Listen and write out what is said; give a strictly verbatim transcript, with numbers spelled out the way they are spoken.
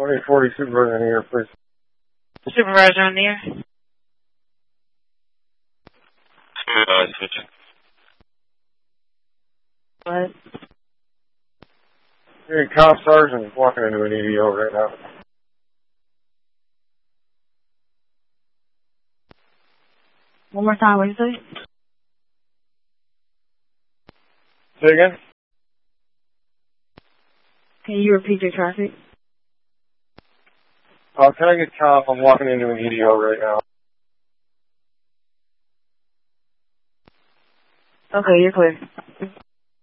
twenty forty supervisor in the air, please. Supervisor on the air. Supervisor. What? Hey, cop sergeant is walking into an E D O right now. One more time, what did you say? Say again? Can you repeat your traffic? Uh, can I get cop? I'm walking into an E D O right now. Okay, you're clear.